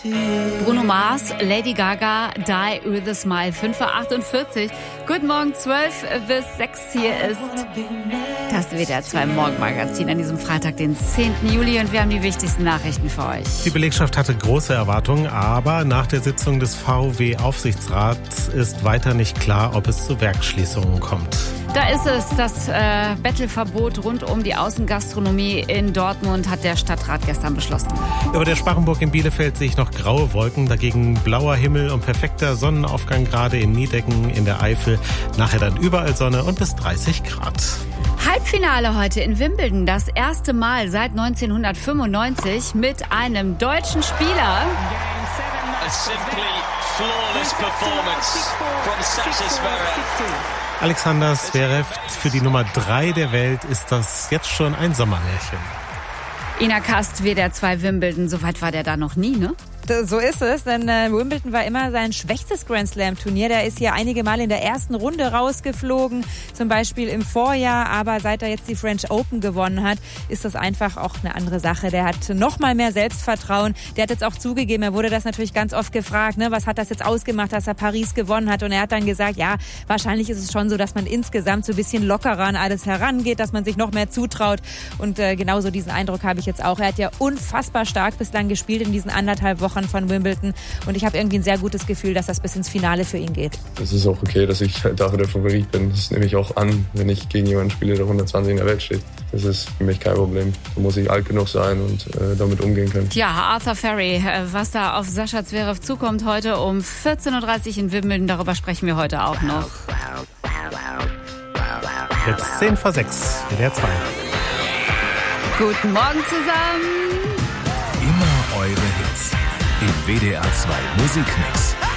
Bruno Mars, Lady Gaga, Die with a Smile, 5:48 Uhr. Guten Morgen, 12 bis 6 hier ist das WDR 2 Morgenmagazin an diesem Freitag, den 10. Juli, und wir haben die wichtigsten Nachrichten für euch. Die Belegschaft hatte große Erwartungen, aber nach der Sitzung des VW-Aufsichtsrats ist weiter nicht klar, ob es zu Werksschließungen kommt. Da ist es, das Bettelverbot rund um die Außengastronomie in Dortmund hat der Stadtrat gestern beschlossen. Über der Sparrenburg in Bielefeld sehe ich noch graue Wolken, dagegen blauer Himmel und perfekter Sonnenaufgang gerade in Niedecken in der Eifel. Nachher dann überall Sonne und bis 30 Grad. Halbfinale heute in Wimbledon, das erste Mal seit 1995 mit einem deutschen Spieler. A simply flawless performance from Sasha Zverev. Alexander Zverev, für die Nummer 3 der Welt ist das jetzt schon ein Sommermärchen. Ina Kast, WDR 2 Wimbledon, so weit war der da noch nie, ne? So ist es, denn Wimbledon war immer sein schwächstes Grand-Slam-Turnier. Der ist hier einige Mal in der ersten Runde rausgeflogen, zum Beispiel im Vorjahr. Aber seit er jetzt die French Open gewonnen hat, ist das einfach auch eine andere Sache. Der hat noch mal mehr Selbstvertrauen. Der hat jetzt auch zugegeben, er wurde das natürlich ganz oft gefragt, ne, was hat das jetzt ausgemacht, dass er Paris gewonnen hat? Und er hat dann gesagt, ja, wahrscheinlich ist es schon so, dass man insgesamt so ein bisschen lockerer an alles herangeht, dass man sich noch mehr zutraut. Und genauso diesen Eindruck habe ich jetzt auch. Er hat ja unfassbar stark bislang gespielt in diesen 1,5 Wochen von Wimbledon, und ich habe irgendwie ein sehr gutes Gefühl, dass das bis ins Finale für ihn geht. Es ist auch okay, dass ich dafür der Favorit bin. Das nehme ich auch an, wenn ich gegen jemanden spiele, der 120 in der Welt steht. Das ist für mich kein Problem. Da muss ich alt genug sein und damit umgehen können. Ja, Arthur Ferry, was da auf Sascha Zverev zukommt heute um 14:30 Uhr in Wimbledon, darüber sprechen wir heute auch noch. Jetzt 10 vor 6, WDR 2. Guten Morgen zusammen. Immer eure Hits im WDR 2 Musikmix.